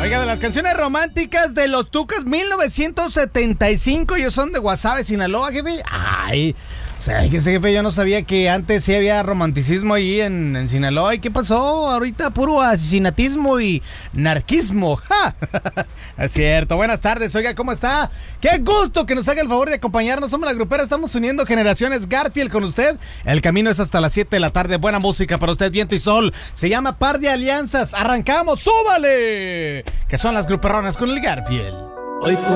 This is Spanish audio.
Oiga, de las canciones románticas de los Tucas 1975, ellos son de Guasave, Sinaloa, jefe. Ay, fíjese, jefe, yo no sabía que antes sí había romanticismo ahí en Sinaloa. ¿Y qué pasó? Ahorita puro asesinatismo y narquismo. ¡Ja! Es cierto. Buenas tardes, oiga, ¿cómo está? Qué gusto que nos haga el favor de acompañarnos. Somos la grupera, estamos uniendo generaciones. Garfield con usted. El camino es hasta las 7 de la tarde. Buena música para usted, viento y sol. Se llama Par de Alianzas. Arrancamos, ¡súbale! Que son las gruperronas con el Garfield. Hoy